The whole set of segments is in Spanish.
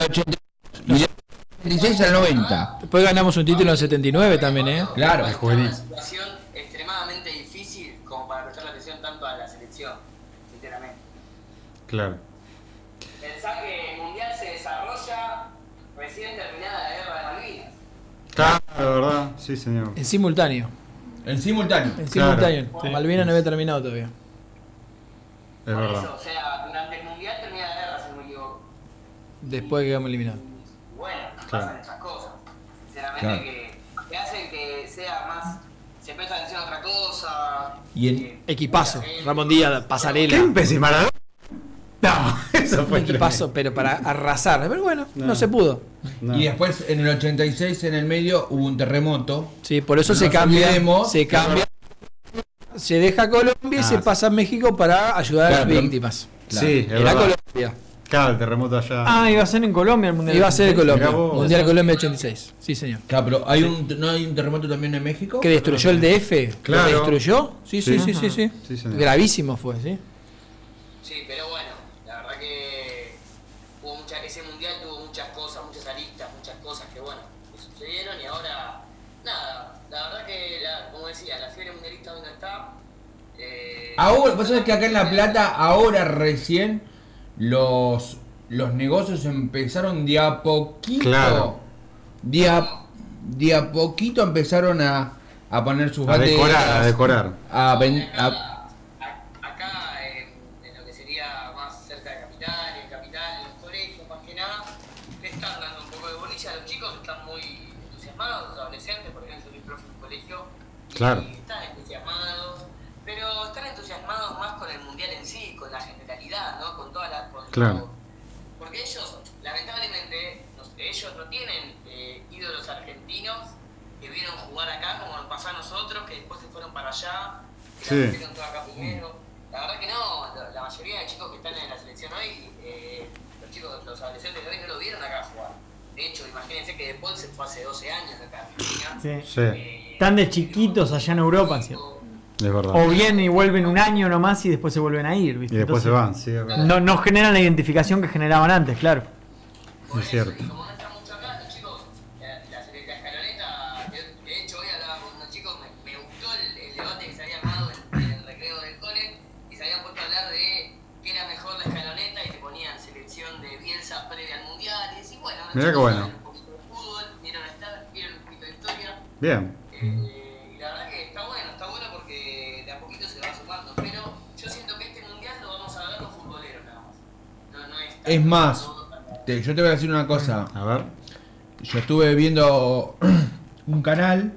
Y del 86 al 90. Después ganamos un título en el 79 también, ¿eh? Claro. Es una situación extremadamente difícil como para prestar atención tanto a la selección, sinceramente. Claro. Pensá que el Mundial se desarrolla recién terminada la guerra de Malvinas. Claro, ¿verdad? Sí, señor. En simultáneo. En simultáneo. En Claro. simultáneo. Sí. Malvinas no había terminado todavía. Es Por verdad. eso, o sea, durante el Mundial termina la guerra, si no me equivoco. Después que quedamos eliminados. Y bueno, Claro. pasan estas cosas. Sinceramente Claro. que hacen que sea más, se presta atención a otra cosa. Y en- Equipazo. Ramón Díaz, pasarela. Kempes y Maradona. No, eso Un fue equipazo, pero para arrasar. Pero bueno, no se pudo. No. Y después en el 86 en el medio hubo un terremoto. Sí, por eso No se nos cambia. olvidemos. Se cambia. Se deja Colombia y se Ah, pasa a México para ayudar a las Claro, pero- víctimas. Sí, es Era verdad. Colombia. Claro, el terremoto allá. Ah, iba a ser en Colombia el Mundial. Iba a ser de Colombia. Mirá vos. Mundial Colombia 86. Sí, señor. Claro, pero ¿no hay un terremoto también en México? ¿Que destruyó el DF? Claro. ¿Lo destruyó? Sí, sí, sí, Sí. sí, sí. Sí, señor. Gravísimo fue, ¿sí? Sí, pero bueno, la verdad que ese Mundial tuvo muchas cosas, muchas aristas, muchas cosas que bueno, que sucedieron y ahora, nada, la verdad que, como decía, la fiebre mundialista donde está. Ahora, vos sabés que acá en La Plata, ahora recién, los negocios empezaron de a poquito. Claro. De a poquito empezaron a poner sus A decorar, banderas, a decorar. Acá, en lo que sería más cerca de Capital, en Capital, en los colegios, más que nada, le están dando un poco de bolilla a los chicos, están muy entusiasmados, los adolescentes, por ejemplo, soy profe de un colegio, Claro. y están entusiasmados, pero están entusiasmados más con el Mundial en sí, con la generalidad, ¿no? Con toda la... Claro. Porque ellos, lamentablemente, ellos no tienen ídolos argentinos que vieron jugar acá como nos pasó a nosotros, que después se fueron para allá, que Sí. la rompieron todo acá primero. La verdad que no, la mayoría de chicos que están en la selección hoy, los adolescentes de hoy no lo vieron acá jugar. De hecho, imagínense que De Paul se fue hace 12 años acá a Argentina. Sí. Sí, Están de chiquitos allá en Europa, ¿sí? es verdad. O vienen y vuelven un año nomás y después se vuelven a ir, ¿viste? Y después Entonces, se van, sí, es verdad. No generan la identificación que generaban antes, claro. Por Es eso, cierto. y como no están mucho acá, los chicos, la escaloneta, de hecho hoy hablaba con unos chicos, me gustó el debate que se había armado en el recreo del cole, y se habían puesto a hablar de qué era mejor la escaloneta, y te ponían selección de Bielsa previa al Mundial, y decís, bueno, los Mirá qué chicos bueno. saben un poquito de fútbol, vieron un poquito de historia, Bien. y la verdad que está bueno porque de a poquito se va sumando, pero yo siento que este Mundial lo vamos a ver los futboleros nada más. No es tan- Es más, todo tan- yo te voy a decir una cosa. A ver. Yo estuve viendo un canal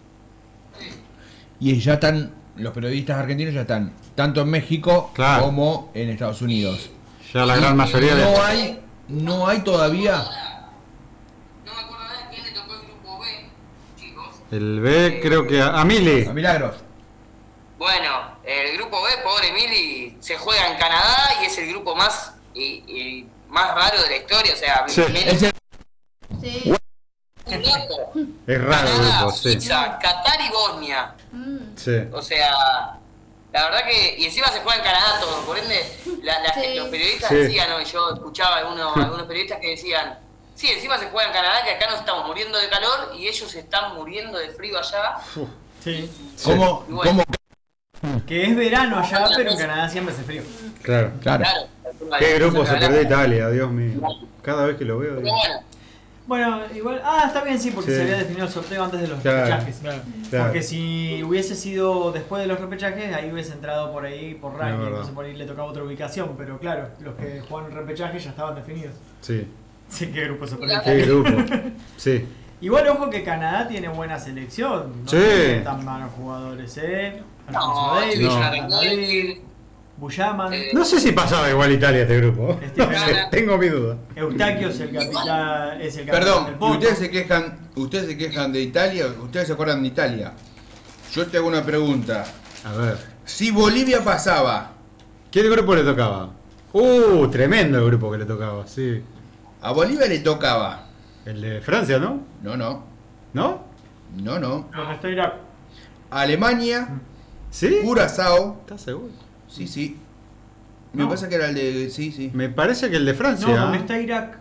y ya están, los periodistas argentinos ya están, tanto en México Claro. como en Estados Unidos. Ya la gran mayoría de. No hay todavía. No me acuerdo nada quién le tocó el grupo B, chicos. El B, creo que a Mili. A Milagros. Bueno, el grupo B, pobre Mili, se juega en Canadá y es el grupo más más raro de la historia. O sea, Sí. Mili- Es el- Sí. Es raro el Canadá, grupo, sí. Suiza, Qatar y Bosnia. Sí. O sea, la verdad que. Y encima se juega en Canadá todo. Por ende, Sí. los periodistas Sí. decían, ¿no? Y yo escuchaba algunos periodistas que decían. Sí, encima se juega en Canadá, que acá nos estamos muriendo de calor y ellos están muriendo de frío allá. Sí. ¿Cómo? Y bueno, ¿Cómo? Que es verano allá, pero en Canadá siempre hace frío. Claro. Claro. claro. Qué grupo se Canadá. perdió Italia, Dios mío. Cada vez que lo veo. Pero digo, bueno, Bueno, igual. Ah, está bien, sí, porque Sí. se había definido el sorteo antes de los Claro. repechajes. Claro. Porque si hubiese sido después de los repechajes, ahí hubiese entrado por ahí por Es ranking. verdad. Entonces por ahí le tocaba otra ubicación. Pero claro, los que jugaron el repechaje ya estaban definidos. Sí. Sí, qué grupo se perdió. Qué grupo. Sí. Igual ojo que Canadá tiene buena selección. No Sí. tiene tan malos jugadores, Alfonso no, Davies, no. Jonathan David, Buyaman, No sé si pasaba igual Italia este grupo. Este No sé, gana. tengo mi duda. Eustaquio es el capitán, es el capitán del Perdón, y Porto. ustedes se quejan de Italia, ustedes se acuerdan de Italia. Yo te hago una pregunta. A ver. Si Bolivia pasaba, ¿Qué grupo le tocaba? Tremendo el grupo que le tocaba, sí. a Bolivia le tocaba. El de Francia, ¿no? No. ¿No? Donde está Irak. Alemania, ¿Sí? Curazao. ¿Estás seguro? Sí. Me No. pasa que era el de. Sí. Me parece que el de Francia. No, donde está Irak.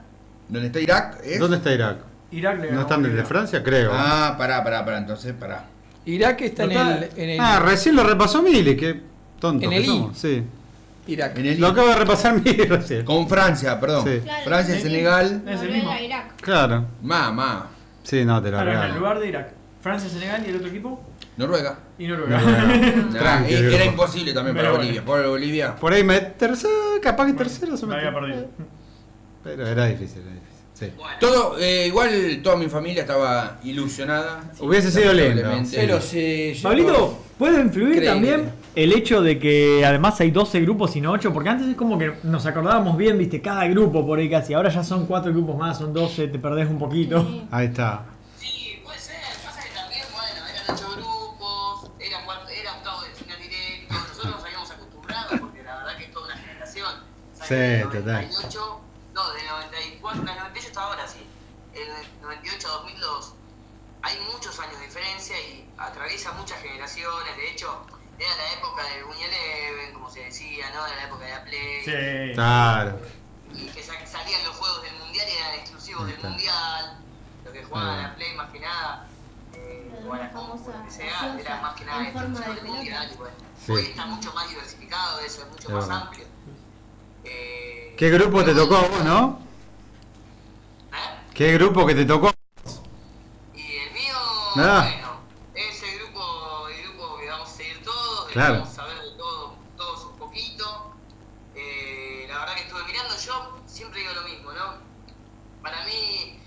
¿Dónde está Irak? ¿Es? ¿Dónde está Irak? Irak le ganó ¿No están a desde Irak. Francia? Creo. Ah, pará, entonces pará. Irak está en el Ah, recién lo repasó Mili, qué tonto En que el I. somos. Sí. Irak. En el Lo acaba de repasar Mili recién. Con Francia, perdón. Sí. Claro, Francia, sí. Senegal. Es el mismo. Noruega, Irak. Claro. Mamá. Sí, no, te lo Ahora en el regalo. lugar de Irak. Francia, Senegal y el otro equipo. Noruega. Y Noruega. Nah, Tranqui, era grupo. imposible también para Pero Bolivia. Por Bolivia. Por ahí capaz que tercero se Me había metió. perdido. Pero era difícil, era difícil. Sí. Bueno, Todo, igual toda mi familia estaba ilusionada. Hubiese sido lindo. Lamentablemente. Pero se. Pablito, ¿puede influir Increíble. también el hecho de que además hay 12 grupos y no 8? Porque antes es como que nos acordábamos bien, viste, cada grupo por ahí casi. Ahora ya son 4 grupos más, son 12, te perdés un poquito. Sí. Ahí está. sí, puede ser. Pasa que también, bueno, eran 8 grupos, era octavo de final directo. Nosotros nos habíamos acostumbrado porque la verdad que es toda una generación. O sea, Sí, del total. 98, no, del 94, del 98 hasta ahora sí. El 98 a 2002 hay muchos años de diferencia y atraviesa muchas generaciones. De hecho, era la época del Buñueleven, como se decía, ¿no? Era la época de la Play. Sí. Claro. Y que salían los juegos del mundial y eran exclusivos del Está. mundial. Lo que jugaban a la Play más que nada, o a la compu, lo que sea, era más que nada en forma exclusivo de del mundial. Y bueno, Sí. hoy está mucho más diversificado, eso es mucho Es más verdad. amplio. ¿Qué grupo te tocó a vos, no? ¿Eh? ¿Qué grupo que te tocó? Y el mío, Ah. bueno, es el grupo que vamos a seguir todos, que Claro. vamos a saber de todos un poquito. La verdad que estuve mirando, yo siempre digo lo mismo, ¿no? Para mí,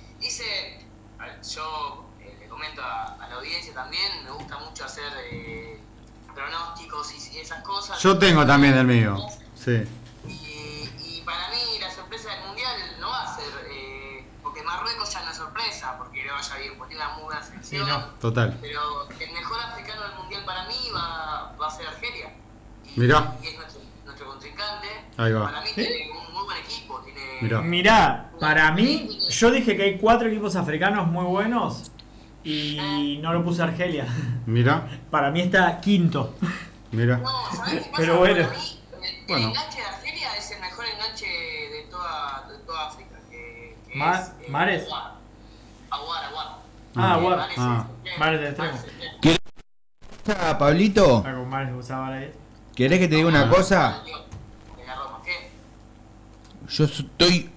yo le comento a la audiencia también, me gusta mucho hacer pronósticos y esas cosas. Yo tengo también el mío. Sí. Y para mí la sorpresa del mundial no va a ser, porque Marruecos ya no es sorpresa, porque le vaya bien, porque tiene una muy buena selección. Sí, no. Total. Pero el mejor africano del mundial para mí va a ser Argelia. Mirá. Y es nuestro contrincante. Ahí va. Para mí tiene un muy buen equipo. Mirá. Mirá, para mí, yo dije que hay 4 equipos africanos muy buenos y no lo puse a Argelia. Mira, Para mí está quinto. mira. No, ¿sabés qué pasa? Pero bueno. Para mí, el Bueno. enganche de Argelia es el mejor enganche de toda África. Que ¿Mares? Aguar. Aguar. Mares Ah. es- Mares del extremo. Mares es- Pablito, Ah, con Mares usaba ahí. ¿querés que te diga una cosa? De la Roma, ¿qué? Yo estoy,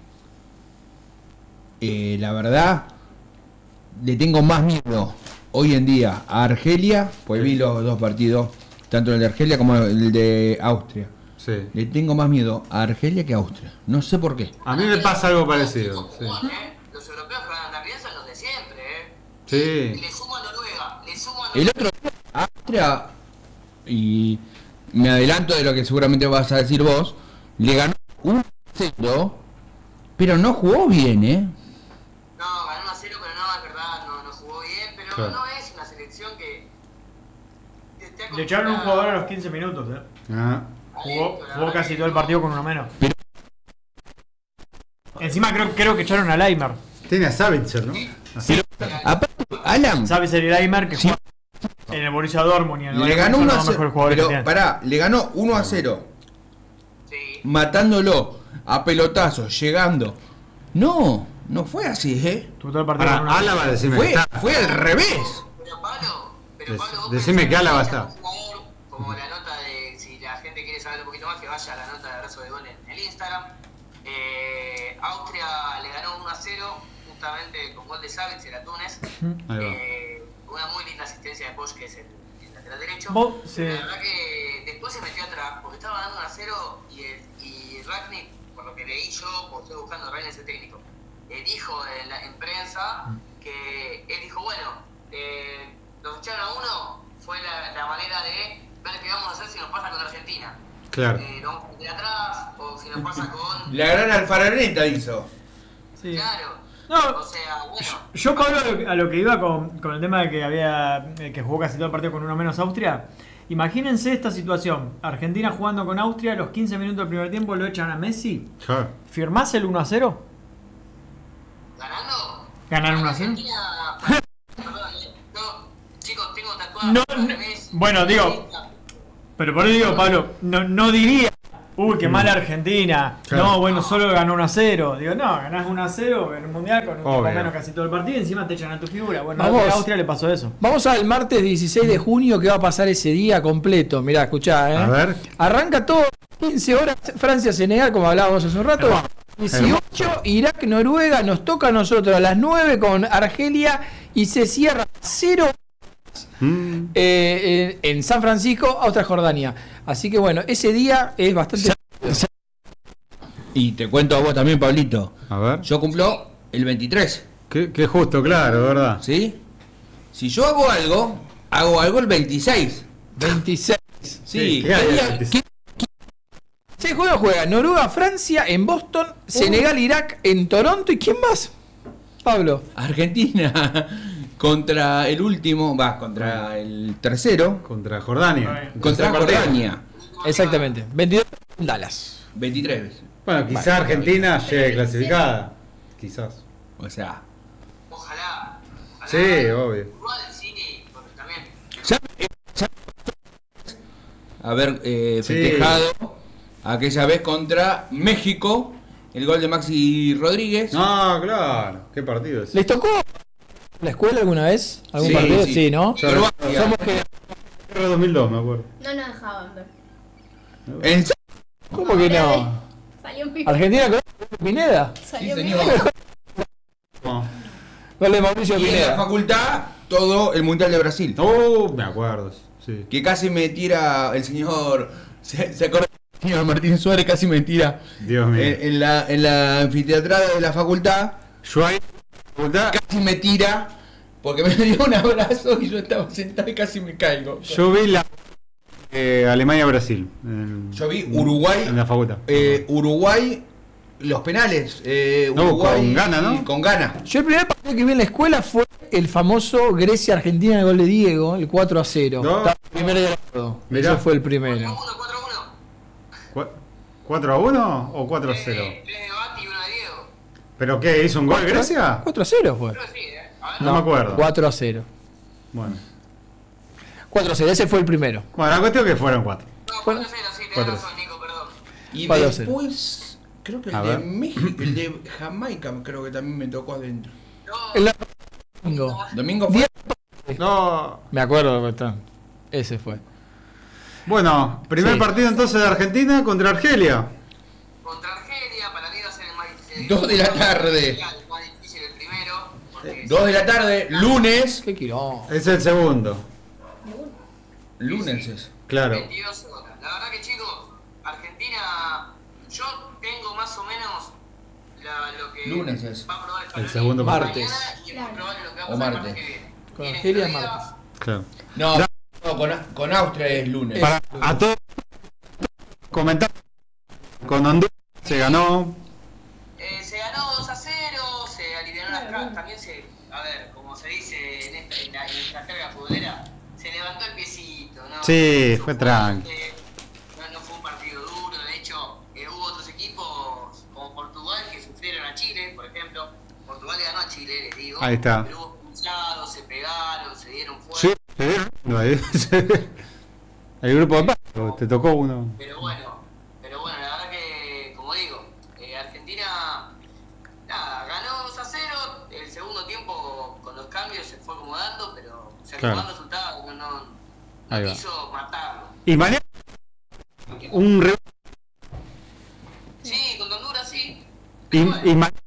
la verdad, le tengo más miedo hoy en día a Argelia, pues vi los dos partidos, tanto el de Argelia como el de Austria. Sí. Le tengo más miedo a Argelia que a Austria. No sé por qué. A mí me pasa algo parecido. Sí. Los europeos que van a piensa son los de siempre, Sí. Le sumo a Noruega, El otro día, Austria, y me adelanto de lo que seguramente vas a decir vos, le ganó 1-0, pero no jugó bien, ¿eh? No, ganó 1-0, pero no, es verdad, no jugó bien, pero Claro. no es una selección que esté Le echaron un jugador a los 15 minutos. Ah. Jugó casi todo el partido con uno menos. Pero- Encima creo que echaron a Leimer. Tiene a Savitzer, ¿no? Así. Aparte, Alan, ¿Sabes el Leimer que Sí. juega en el Borussia Dortmund y en el le Bayern ganó Múnich 1 son los mejores jugadores que pero tiene? pará, le ganó 1-0, Sí. matándolo a pelotazos, llegando. No fue así, ¿eh? Tuvo todo el partido Para con uno menos. Álava, decime que está. Fue al revés. Pero Pablo, vos Decime pensás que Álava haya está. un jugador como la nota de, si la gente quiere saber un poquito más, que vaya a la nota de abrazo de gol en el Instagram. Austria le ganó 1-0, justamente con gol de Savitzer a Túnez. Ahí Una muy linda asistencia de Poch, que es el lateral derecho. Vos, sí. La verdad que después se metió atrás, porque estaba ganando 1-0 y Ragnick, por lo que leí yo, porque estoy buscando a Ragnick, ese técnico, dijo en prensa que él dijo, bueno, nos echaron a uno, fue la manera de ver qué vamos a hacer si nos pasa con Argentina. Claro. Nos vamos a meter atrás, o si nos pasa con... La gran alfaraneta hizo. Sí. Claro. No, O sea, bueno... yo Pablo, a lo que iba con el tema de que había que jugó casi todo el partido con uno menos Austria. Imagínense esta situación. Argentina jugando con Austria, a los 15 minutos del primer tiempo lo echan a Messi. Claro. ¿Firmás el 1-0? ¿Ganando? ¿Ganar 1-0? Argentina... Perdón, no, chicos, tengo tatuado No, al revés. bueno, digo, pero por eso digo, Pablo, no diría Uy, qué mala Argentina. Claro. No, bueno, solo ganó 1-0. Digo, no, ganás 1-0 en un mundial con un tipo Obvio. menos casi todo el partido y encima te echan a tu figura. Bueno, Vamos. a Austria le pasó eso. Vamos al martes 16 de junio, que va a pasar ese día completo. Mirá, escuchá, A ver. Arranca todo 15 horas, Francia-Senegal, como hablábamos hace un rato. Hermoso. 18, Irak-Noruega, nos toca a nosotros a las 9 con Argelia y se cierra 0 en San Francisco, Austria-Jordania. Así que bueno, ese día es bastante... Y te cuento a vos también, Pablito. A ver. Yo cumplo el 23, Qué justo, claro, ¿verdad? ¿sí? Si yo hago algo el 26. 26. Sí. ¿Qué hay? ¿Qué juego juega? Noruega-Francia en Boston, Senegal-Irak en Toronto. ¿Y quién más? Pablo. Argentina contra el último, contra el tercero, Contra Jordania. contra Jordania. Exactamente. 22 en Dallas. 23 veces. Bueno, quizás Argentina llegue clasificada. Quizás. O sea, Ojalá. Sí, obvio. Igual sí, porque también. ya haber Sí. festejado aquella vez contra México el gol de Maxi Rodríguez. No, claro. Qué partido es. ¿Les tocó la escuela alguna vez? ¿Algún Sí, partido? sí. Sí, ¿no? Croacia. Somos que... 2002, me acuerdo. No nos dejaban ver. ¿En serio? ¿Cómo que no? Salió un pico. Argentina con Pineda. Salió Sí, un señor. pico. No. Gol de Mauricio Y en la Pineda. facultad, todo el Mundial de Brasil. Me acuerdo. Sí. Que casi me tira el señor. ¿Se acuerda? El señor Martín Suárez casi me tira Dios mío. en la anfiteatrada de la facultad. Yo ahí. facultad, Casi me tira porque me dio un abrazo y yo estaba sentado y casi me caigo. Yo vi la Alemania-Brasil. Yo vi Uruguay. En la facultad. Uruguay, los penales. No, Uruguay con Ghana, ¿no? Con Ghana. Yo el primer partido que vi en la escuela fue el famoso Grecia-Argentina, el gol de Diego, el 4-0. No. Estaba en primer grado. Mirá. Ese fue el primero. 4-1. ¿4-1 o 4-0? 3 de Bati y 1 de Diego. ¿Pero qué? ¿Hizo un gol Grecia? 4-0 fue. Creo que sí, A ver. No me acuerdo. 4-0. Bueno. 4-0, ese fue el primero. Bueno, la cuestión es que fueron 4. No, 4-0, sí, tenés 4-0. razón, Nico, perdón. Y 4-0. después, creo que el A de ver. México, el de Jamaica, creo que también me tocó adentro. No, El domingo. Domingo fue. No. Me acuerdo, está. Ese fue. Bueno, primer Sí. partido entonces de Argentina contra Argelia. contra Argelia, para mí va a ser el más difícil. 2 de la tarde. El más difícil el primero. Porque 2 de la tarde, lunes. Qué quilombo. Es el segundo. Lunes es. Claro. 22 horas. La verdad que, chicos, Argentina, yo tengo más o menos lo que Lunes es. va a probar El segundo Martes. mañana y es muy probable lo que va a O pasar el martes. martes que viene. Con Viene Argelia Florida, martes. Claro. No, con Austria es lunes. Para a todos comentar con Honduras se ganó. Se ganó 2-0, se aliviaron las trabas, también a ver, como se dice en la jerga futbolera, se levantó el piecito, ¿no? Sí, fue tranqui. No fue un partido duro, de hecho, hubo otros equipos como Portugal que sufrieron a Chile, por ejemplo. Portugal le ganó a Chile, les digo. Ahí está. Pero hubo expulsados, se pegaron, se dieron fuerte. Sí, se vieron. No, ahí se ve. El grupo de paz, te tocó uno. Pero bueno, la verdad que, como digo, Argentina, nada, ganó 2-0, el segundo tiempo con los cambios se fue acomodando, pero se Claro. acomodó el resultado, no Ahí va. quiso matarlo. Y mañana un re- Sí, con Honduras sí, y, pero bueno, y mañana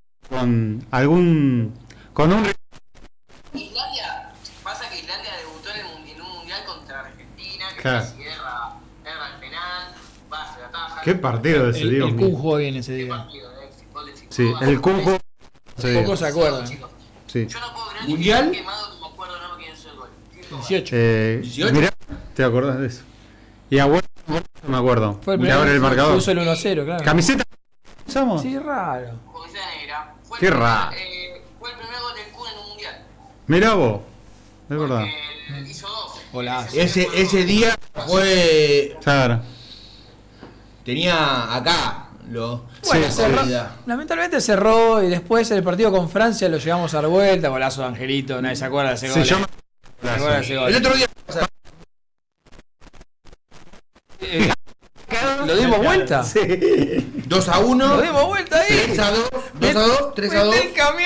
con un re- Islandia, pasa que Islandia debutó en un mundial contra Argentina, que Claro. casi erra el penal, se la taja. qué partido de ese El Dios Kun mío. jugó bien ese Qué día. partido de éxito, gol de Figoa. Sí, el Kun jugó ese día. Pocos se acuerdan. Chicos, Sí. yo no puedo creer ¿Mundial? que quemado no me acuerdo no quién hizo el gol. 18. 18. Mirá, ¿te acordás de eso? Y a no me acuerdo. Fue el Mirá ahora el primero. marcador. Puso el 1-0, claro. ¿Camiseta? ¿Usamos? Sí, raro. Camiseta negra. Fue Qué el primer- raro. fue el primer gol del Kun en un mundial. Mirá vos. Es verdad. Porque hizo 2. Golazo. Ese día fue. Claro. Tenía acá los. Bueno, la cerró- vida. lamentablemente cerró y después el partido con Francia lo llegamos a dar vuelta, golazo de Angelito, nadie se acuerda de ese Sí, gol. yo ¿Se acuerda de ese gol? El otro día. Eh, ¿Lo dimos vuelta? Sí. 2-1. Lo dimos vuelta ahí. 3-2. 2-2. 3-2. Mete el camión.